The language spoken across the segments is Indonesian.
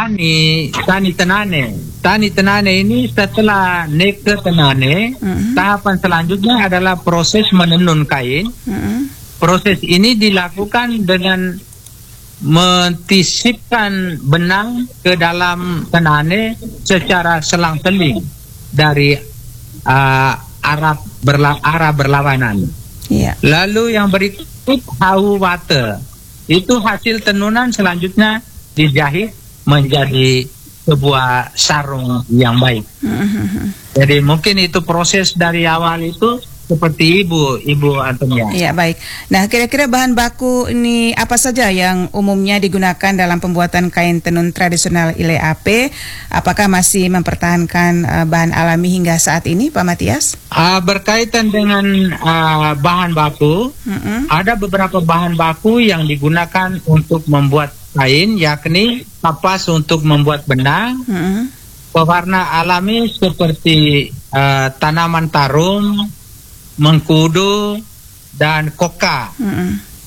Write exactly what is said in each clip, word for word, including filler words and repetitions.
tani tani tenane. Tani tenane ini setelah naik ke tenane, mm-hmm. tahapan selanjutnya adalah proses menenun kain. Mm-hmm. Proses ini dilakukan dengan mentisipkan benang ke dalam tenane secara selang-seling dari uh, arah, berla arah berlawanan. Yeah. Lalu yang berikut hawu wate. Itu hasil tenunan selanjutnya dijahit menjadi sebuah sarung yang baik. Mm-hmm. Jadi mungkin itu proses dari awal itu seperti ibu, ibu Antonia. Iya, baik. Nah, kira-kira bahan baku ini apa saja yang umumnya digunakan dalam pembuatan kain tenun tradisional Ile Ape? Apakah masih mempertahankan uh, bahan alami hingga saat ini, Pak Matias? Uh, berkaitan dengan uh, bahan baku, mm-hmm. ada beberapa bahan baku yang digunakan untuk membuat kain, yakni kapas untuk membuat benang, mm-hmm. pewarna alami seperti uh, tanaman tarum, mengkudu, dan koka. Mm-hmm.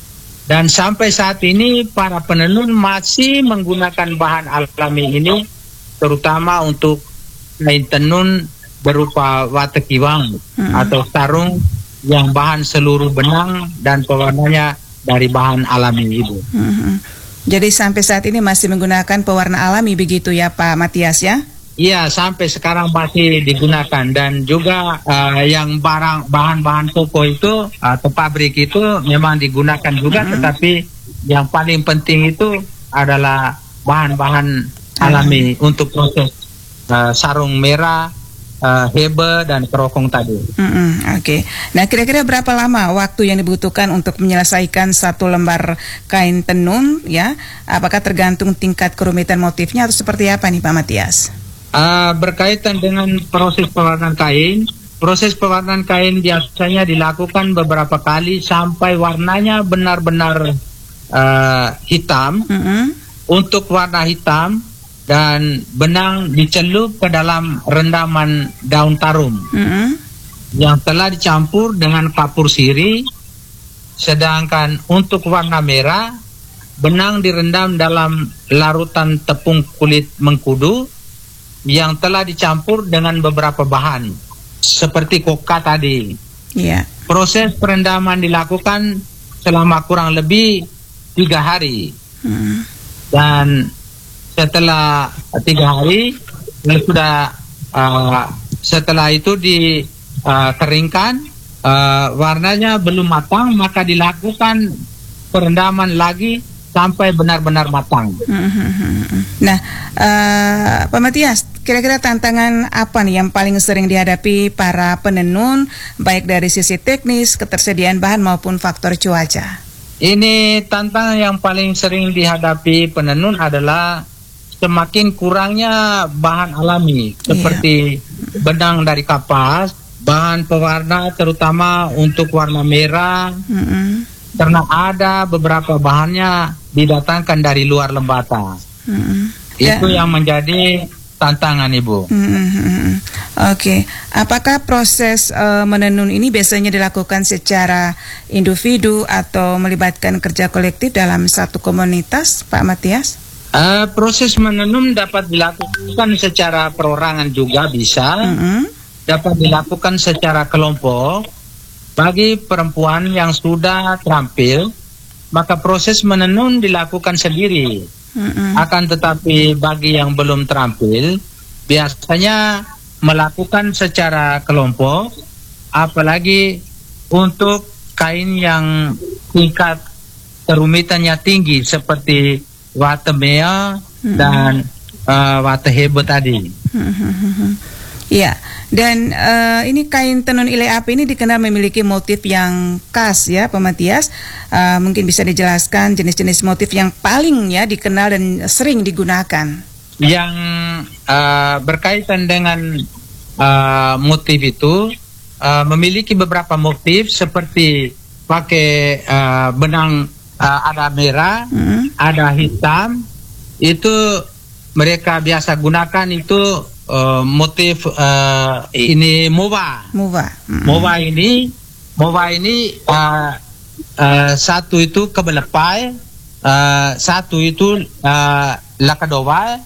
Dan sampai saat ini para penenun masih menggunakan bahan alami ini, terutama untuk kain tenun berupa wate kiwang, mm-hmm. atau sarung yang bahan seluruh benang dan pewarnanya dari bahan alami itu. Mm-hmm. Jadi sampai saat ini masih menggunakan pewarna alami begitu ya Pak Matias ya? Iya, sampai sekarang masih digunakan. Dan juga uh, yang barang bahan-bahan toko itu atau pabrik itu memang digunakan juga, mm-hmm. tetapi yang paling penting itu adalah bahan-bahan alami mm-hmm. untuk proses uh, sarung merah, uh, hebe, dan kerokong tadi. Mm-hmm. Oke, okay. Nah kira-kira berapa lama waktu yang dibutuhkan untuk menyelesaikan satu lembar kain tenun ya? Apakah tergantung tingkat kerumitan motifnya atau seperti apa nih Pak Matias? Uh, berkaitan dengan proses pewarnaan kain, proses pewarnaan kain biasanya dilakukan beberapa kali sampai warnanya benar-benar uh, hitam. Mm-hmm. Untuk warna hitam dan benang dicelup ke dalam rendaman daun tarum, mm-hmm. yang telah dicampur dengan kapur sirih. Sedangkan untuk warna merah, benang direndam dalam larutan tepung kulit mengkudu yang telah dicampur dengan beberapa bahan seperti koka tadi. Yeah. Proses perendaman dilakukan selama kurang lebih tiga hari. Hmm. Dan setelah tiga hari sudah uh, setelah itu dikeringkan, uh, uh, warnanya belum matang, maka dilakukan perendaman lagi sampai benar-benar matang. Nah, uh, Pak Matias, kira-kira tantangan apa nih yang paling sering dihadapi para penenun, baik dari sisi teknis, ketersediaan bahan maupun faktor cuaca? Ini tantangan yang paling sering dihadapi penenun adalah semakin kurangnya bahan alami, seperti yeah. benang dari kapas, bahan pewarna terutama untuk warna merah, mm-hmm. karena ada beberapa bahannya didatangkan dari luar Lembata. Mm-hmm. Itu yeah. yang menjadi tantangan, Ibu. Mm-hmm. Oke, okay. Apakah proses uh, menenun ini biasanya dilakukan secara individu atau melibatkan kerja kolektif dalam satu komunitas, Pak Matias? Uh, proses menenun dapat dilakukan secara perorangan juga bisa, mm-hmm. dapat dilakukan secara kelompok. Bagi perempuan yang sudah terampil, maka proses menenun dilakukan sendiri. Mm-mm. Akan tetapi bagi yang belum terampil, biasanya melakukan secara kelompok, apalagi untuk kain yang tingkat kerumitannya tinggi seperti wate mea mm-hmm. dan uh, wate hebe tadi. Mm-hmm. Ya, dan uh, ini kain tenun Ile Ape ini dikenal memiliki motif yang khas ya, Pak Matias. Uh, mungkin bisa dijelaskan jenis-jenis motif yang paling ya dikenal dan sering digunakan. Yang uh, berkaitan dengan uh, motif itu uh, memiliki beberapa motif seperti pakai uh, benang uh, ada merah, hmm. ada hitam. Itu mereka biasa gunakan itu. Uh, motif uh, ini mowa, mowa, mm-hmm. mowa ini, mowa ini uh, uh, satu itu kebelepai, uh, satu itu uh, lakadowai,